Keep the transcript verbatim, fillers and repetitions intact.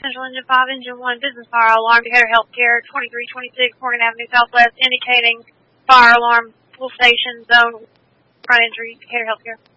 Central Engine five, Engine one, business fire alarm, Decatur Healthcare, twenty-three twenty-six, Morgan Avenue Southwest, indicating fire alarm, full station, zone, front entry, Decatur Healthcare.